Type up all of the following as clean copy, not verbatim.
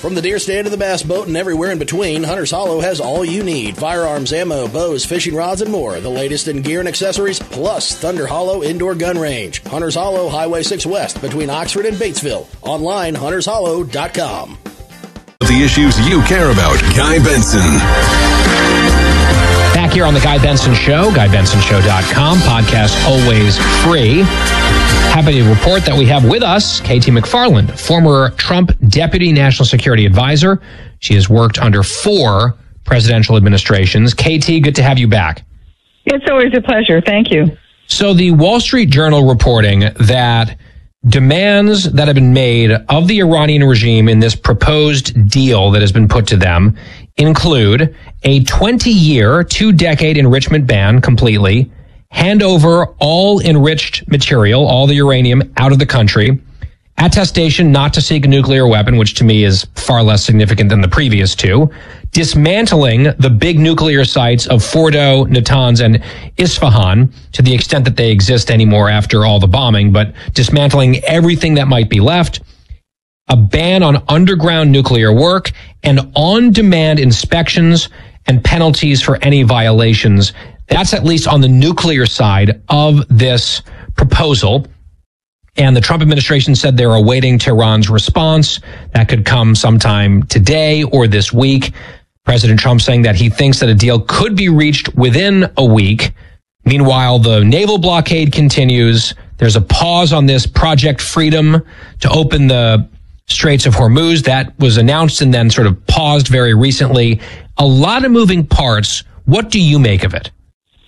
From the deer stand to the bass boat and everywhere in between, Hunter's Hollow has all you need. Firearms, ammo, bows, fishing rods, and more. The latest in gear and accessories, plus Thunder Hollow Indoor Gun Range. Hunter's Hollow, Highway 6 West, between Oxford and Batesville. Online, huntershollow.com. The issues you care about. Guy Benson. Back here on the Guy Benson Show, GuyBensonShow.com. Podcast always free. Happy to report that we have with us KT McFarland, former Trump Deputy National Security Advisor. She has worked under 4 presidential administrations. KT, good to have you back. It's always a pleasure. Thank you. So the Wall Street Journal reporting that demands that have been made of the Iranian regime in this proposed deal that has been put to them include a 20-year, 2-decade enrichment ban completely, hand over all enriched material, all the uranium, out of the country, attestation not to seek a nuclear weapon, which to me is far less significant than the previous 2, dismantling the big nuclear sites of Fordo, Natanz, and Isfahan to the extent that they exist anymore after all the bombing, but dismantling everything that might be left, a ban on underground nuclear work, and on-demand inspections and penalties for any violations. That's at least on the nuclear side of this proposal. And the Trump administration said they're awaiting Tehran's response. That could come sometime today or this week. President Trump saying that he thinks that a deal could be reached within a week. Meanwhile, the naval blockade continues. There's a pause on this Project Freedom to open the Straits of Hormuz. That was announced and then sort of paused very recently. A lot of moving parts. What do you make of it?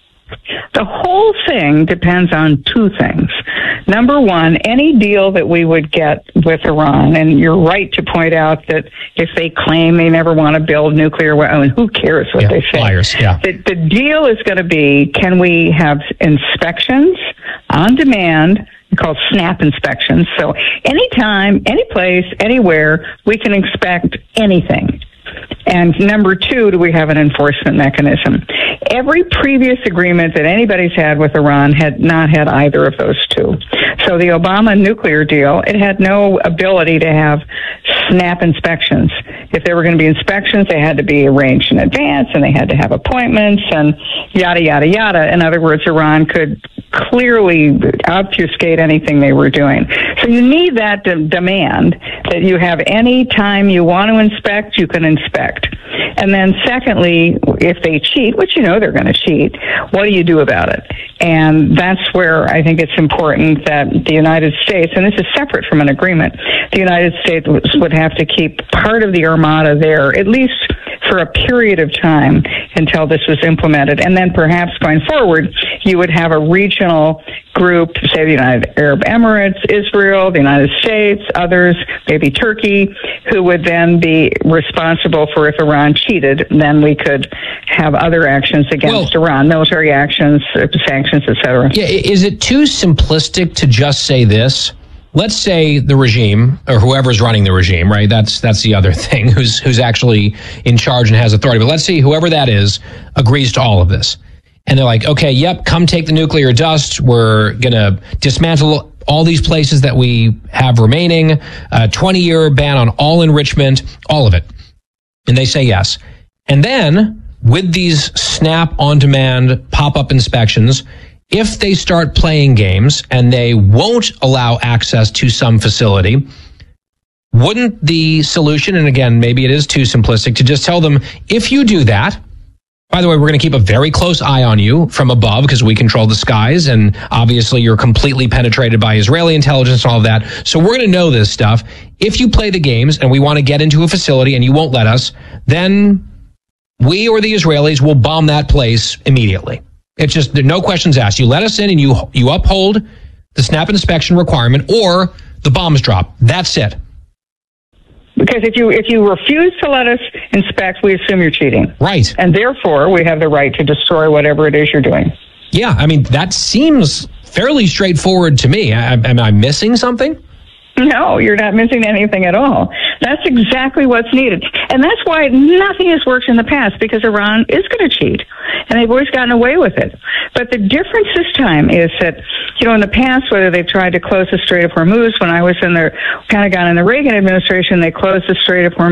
The whole thing depends on 2 things. Number one, any deal that we would get with Iran, and you're right to point out that if they claim they never want to build nuclear weapons, who cares what they say? Liars, yeah. The deal is going to be, can we have inspections on demand, called SNAP inspections? So anytime, any place, anywhere, we can inspect anything. And number 2, do we have an enforcement mechanism? Every previous agreement that anybody's had with Iran had not had either of those 2. So the Obama nuclear deal, it had no ability to have SNAP inspections. If there were going to be inspections, they had to be arranged in advance, and they had to have appointments, and yada, yada, yada. In other words, Iran could clearly obfuscate anything they were doing. So you need that demand that you have any time you want to inspect, you can inspect. And then secondly, if they cheat, which you know they're going to cheat, what do you do about it? And that's where I think it's important that the United States, and this is separate from an agreement, the United States would have to keep part of the armada there, at least for a period of time until this was implemented. And then perhaps going forward, you would have a regional group, say the United Arab Emirates, Israel, the United States, others, maybe Turkey, who would then be responsible for if Iran cheated, then we could have other actions against Iran, military actions, sanctions, etc. Yeah, is it too simplistic to just say this? Let's say the regime, or whoever's running the regime, right? That's the other thing, who's actually in charge and has authority. But let's see, whoever that is agrees to all of this. And they're like, okay, yep, come take the nuclear dust. We're going to dismantle all these places that we have remaining, a 20-year ban on all enrichment, all of it. And they say yes. And then with these SNAP on-demand pop-up inspections, if they start playing games and they won't allow access to some facility, wouldn't the solution, and again, maybe it is too simplistic, to just tell them, if you do that, by the way, we're going to keep a very close eye on you from above because we control the skies, and obviously you're completely penetrated by Israeli intelligence and all of that. So we're going to know this stuff. If you play the games and we want to get into a facility and you won't let us, then we or the Israelis will bomb that place immediately. It's just no questions asked. You let us in and you uphold the SNAP inspection requirement, or the bombs drop. That's it. Because if you refuse to let us inspect, we assume you're cheating. Right. And therefore, we have the right to destroy whatever it is you're doing. Yeah, I mean, that seems fairly straightforward to me. Am I missing something? No, you're not missing anything at all. That's exactly what's needed. And that's why nothing has worked in the past, because Iran is going to cheat. And they've always gotten away with it. But the difference this time is that, in the past, whether they've tried to close the Strait of Hormuz, when I was in the Pentagon in the Reagan administration, they closed the Strait of Hormuz